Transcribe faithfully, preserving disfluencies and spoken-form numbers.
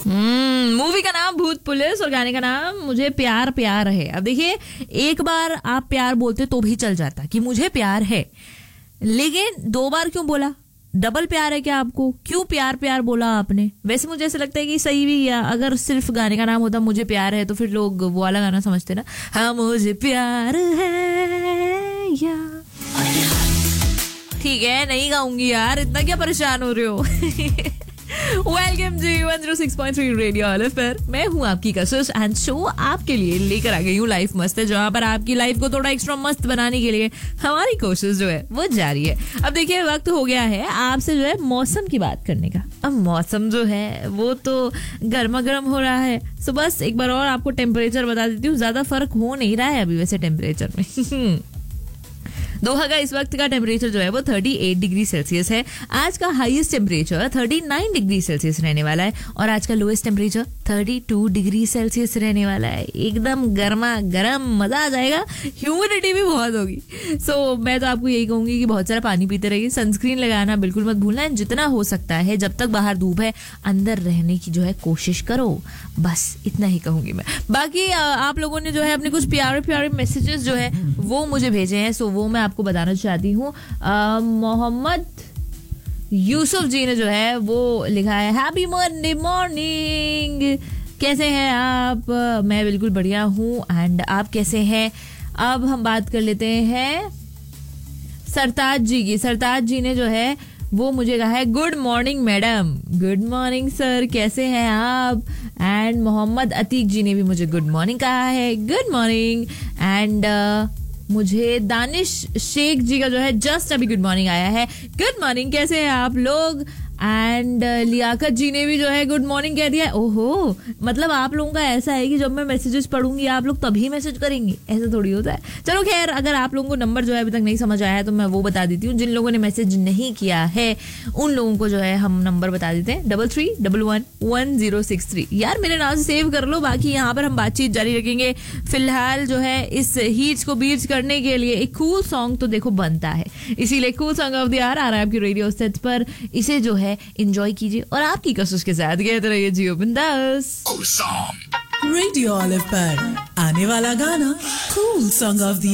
Movie का नाम भूत पुलिस और गाने का नाम मुझे प्यार प्यार है। अब देखिए, एक बार आप प्यार बोलते तो भी चल जाता कि मुझे प्यार है, लेकिन दो बार क्यों बोला? डबल प्यार है क्या आपको? क्यों प्यार प्यार बोला आपने? वैसे मुझे ऐसा लगता है कि सही भी है, अगर सिर्फ गाने का नाम होता मुझे प्यार है तो फिर लोग वो वाला गाना समझते ना, हाँ मुझे प्यार है या। ठीक है, नहीं गाऊंगी यार, इतना क्या परेशान हो रहे हो? वेलकम जी one zero six point three radio olive पर। मैं हूँ आपकी कशिश एंड शो आपके लिए लेकर आ गई हूँ लाइफ मस्त है, जहाँ पर आपकी लाइफ को थोड़ा एक्स्ट्रा मस्त बनाने के लिए हमारी कोशिश जो है वो जारी है। अब देखिए, वक्त हो गया है आपसे जो है मौसम की बात करने का। अब मौसम जो है वो तो गर्मा गर्म हो रहा है, सो बस एक बार और आपको टेम्परेचर बता देती हूँ। ज्यादा फर्क हो नहीं रहा है अभी वैसे टेम्परेचर में। दोहा का इस वक्त का टेम्परेचर जो है वो अड़तीस डिग्री सेल्सियस है। आज का हाईएस्ट टेम्परेचर उनतालीस डिग्री सेल्सियस रहने वाला है और आज का लोएस्ट टेम्परेचर बत्तीस डिग्री सेल्सियस रहने वाला है। एकदम गर्मा गर्म, मजा आ जाएगा। ह्यूमिडिटी भी बहुत होगी। सो so, मैं तो आपको यही कहूंगी कि बहुत सारा पानी पीते रहिए, सनस्क्रीन लगाना बिल्कुल मत भूलना, जितना हो सकता है जब तक बाहर धूप है अंदर रहने की जो है कोशिश करो। बस इतना ही कहूंगी मैं। बाकी आप लोगों ने जो है अपने कुछ प्यारे प्यारे मैसेजेस जो है वो मुझे भेजे हैं, सो वो मैं आपको बताना चाहती हूँ। मोहम्मद यूसुफ जी ने जो है वो लिखा है, हैप्पी मंडे मॉर्निंग, कैसे हैं आप? मैं बिल्कुल बढ़िया हूँ एंड आप कैसे हैं? अब हम बात कर लेते हैं सरताज जी की। सरताज जी ने जो है वो मुझे कहा है, good morning madam. Good morning sir, कैसे हैं आप? एंड मोहम्मद अतीक जी ने भी मुझे गुड मॉर्निंग कहा है, गुड मॉर्निंग। एंड मुझे दानिश शेख जी का जो है जस्ट अभी गुड मॉर्निंग आया है, गुड मॉर्निंग, कैसे हैं आप लोग? एंड लियाकत जी ने भी जो है गुड मॉर्निंग कह दिया। ओहो, मतलब आप लोगों का ऐसा है कि जब मैं मैसेजेस पढ़ूंगी आप लोग तभी मैसेज करेंगे, ऐसा थोड़ी होता है। चलो खैर, अगर आप लोगों को नंबर जो है अभी तक नहीं समझ आया है तो मैं वो बता देती हूँ। जिन लोगों ने मैसेज नहीं किया है उन लोगों को जो है हम नंबर बता देते हैं, double three double one one zero six three. यार मेरे नाम से सेव कर लो, बाकी यहाँ पर हम बातचीत जारी रखेंगे। फिलहाल जो है इस हीट को बीट करने के लिए एक कूल सॉन्ग तो देखो बनता है, इसीलिए cool song of the our आ रहा है आपकी रेडियो सेट पर। इसे जो है एंजॉय कीजिए और आपकी कोशिश के साथ कहते रहिए जियो बिंदास। रेडियो ऑलिव पर आने वाला गाना कूल सॉन्ग ऑफ द